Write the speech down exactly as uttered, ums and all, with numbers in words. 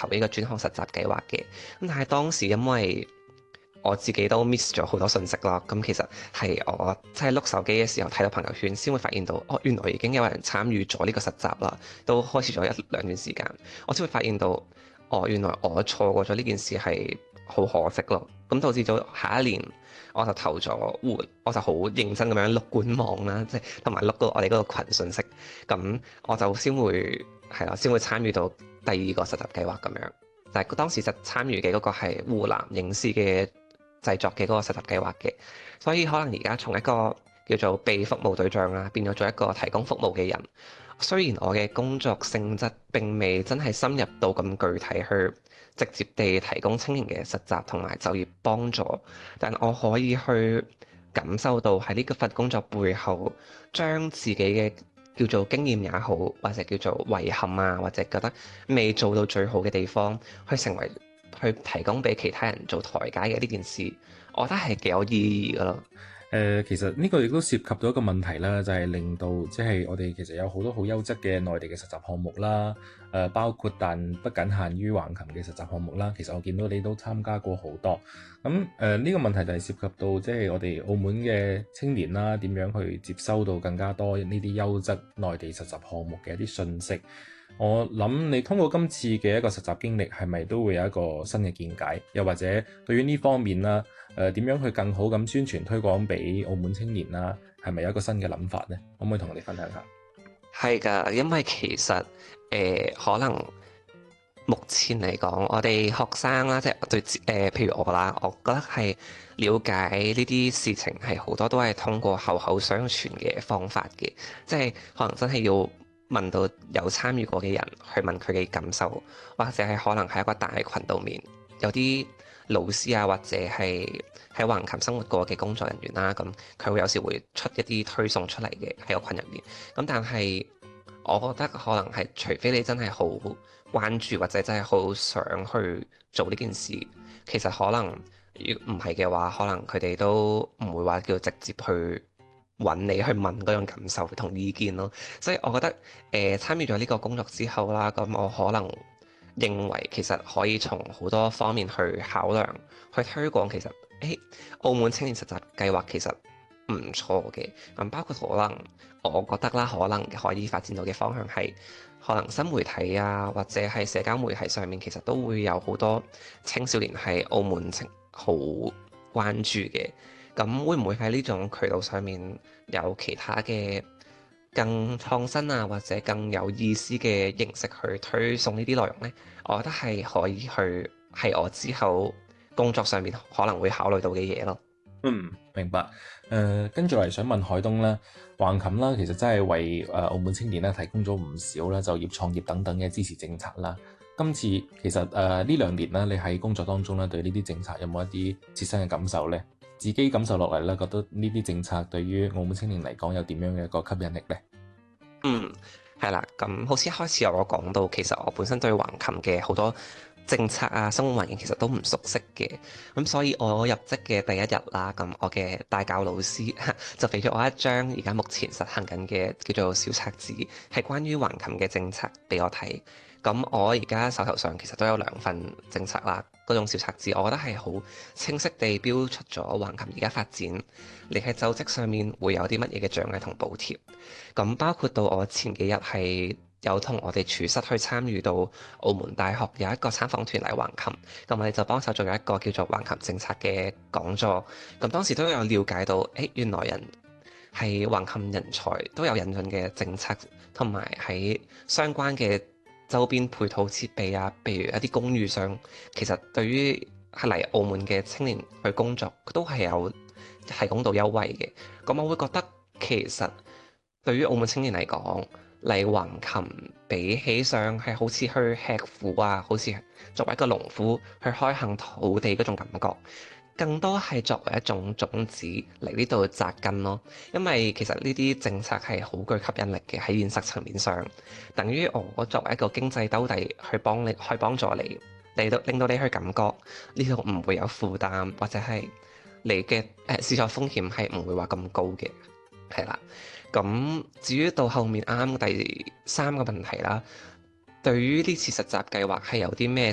投呢個專項實習計劃嘅。咁但係當時因為我自己都 miss 咗好多信息啦，咁其實係我即係碌手機嘅時候睇到朋友圈，先會發現到哦，原來已經有人參與咗呢個實習啦，都開始咗一兩段時間，我先會發現到哦，原來我錯過咗呢件事係好可惜咯。咁導致咗下一年我就投咗換，我就好認真咁樣碌官網啦，即係同埋碌到我哋嗰個群信息，咁我就先會係啦，先會參與到第二個實習計劃咁樣。但係當時就參與嘅嗰個係湖南影視嘅製作嘅嗰個實習計劃嘅，所以可能而家從一個叫做被服務對象啦，變咗做一個提供服務嘅人。雖然我嘅工作性質並未真係深入到咁具體去直接地提供青年嘅實習同埋就業幫助，但我可以去感受到喺呢個份工作背後，將自己嘅叫做經驗也好，或者叫做遺憾啊，或者覺得未做到最好嘅地方，去成為去提供俾其他人做台階嘅呢件事，我覺得係幾有意義噶咯。 誒、呃，其實呢個亦都涉及到一個問題啦，就係、是、令到即係我哋其實有好多好優質嘅內地嘅實習項目啦，誒、呃、包括但不僅限於橫琴嘅實習項目啦。其實我見到你都參加過好多，咁誒呢個問題就係涉及到即係我哋澳門嘅青年啦，點樣去接收到更加多呢啲優質內地實習項目嘅一啲信息。我諗你通過今次嘅一個實習經歷，係咪都會有一個新嘅見解？又或者對於呢方面啦，誒、呃、點樣去更好咁宣傳推廣俾澳門青年啦？係咪有一個新嘅諗法呢？可唔可以同我哋分享下？ 係㗎，因為其實誒、呃、可能目前嚟講，我哋學生啦，即係對誒、呃，譬如我啦，我覺得係了解呢啲事情係好多都係通過口口相傳嘅方法嘅，即係可能真係要問到有參與過嘅人去問佢嘅感受，或者係可能喺一個大群度面有啲老師啊，或者係喺橫琴生活過嘅工作人員啦，咁佢會有時會出一啲推送出嚟嘅喺個群入面。咁但係我覺得可能係除非你真係好關注或者真係好想去做呢件事，其實可能如唔係嘅話，可能佢哋都唔會話叫直接去揾你去問嗰種感受同意見咯。所以我覺得誒、呃、參與咗呢個工作之後啦，咁我可能認為其實可以從好多方面去考量，去推廣其實誒澳門青年實習計劃其實唔錯嘅。咁包括可能我覺得啦，可能可以發展到嘅方向係可能新媒體啊，或者係社交媒體上面，其實都會有好多青少年係澳門情好關注嘅。咁會唔會喺呢種渠道上面有其他嘅更創新啊，或者更有意思嘅形式去推送呢啲內容呢？我覺得係可以去係我之後工作上面可能會考慮到嘅嘢咯。 嗯，明白。誒、呃，跟住嚟想問海東啦，橫琴啦，其實真係為誒、呃、澳門青年咧提供咗唔少啦就業創業等等嘅支持政策啦。今次其實誒呢兩年咧，你喺工作當中咧對呢啲政策有冇一啲切身嘅感受呢？自己感受落嚟咧，覺得呢啲政策對於澳門青年嚟講有點樣嘅一個吸引力呢？ 嗯，係啦，咁好似一開始我講到，其實我本身對橫琴嘅好多政策啊、生活環境其實都唔熟悉嘅，咁所以我入職嘅第一日啦，咁我嘅帶教老師就俾咗我一張而家目前實行緊嘅叫做小冊子，係關於橫琴嘅政策俾我睇。咁我而家手頭上其實都有兩份政策啦，嗰種小冊子，我覺得係好清晰地標出咗橫琴而家發展，你喺就職上面會有啲乜嘢嘅獎勵同補貼。咁包括到我前幾日係有同我哋廚師去參與到澳門大學有一個參訪團嚟橫琴，咁我哋就幫手做咗一個叫做橫琴政策嘅講座。咁當時都有了解到，誒原來人係橫琴人才都有引進嘅政策，同埋喺相關嘅周邊配套設備啊，譬如一啲公寓上，其實對於係嚟澳門嘅青年去工作，都係有提供到優惠嘅。咁我會覺得其實對於澳門青年嚟講，嚟橫琴比起上係好似去吃苦啊，好似作為一個農夫去開墾土地嗰種感覺，更多係作為一種種子嚟呢度扎根咯。因為其實呢啲政策係好具吸引力嘅，喺現實層面上，等於我作為一個經濟兜底去幫你去幫助你，嚟到令到你去感覺呢度唔會有負擔，或者係你嘅誒試錯風險係唔會話咁高嘅，係啦。咁至於到後面啱啱第三個問題啦，對於呢次實習計劃係有啲咩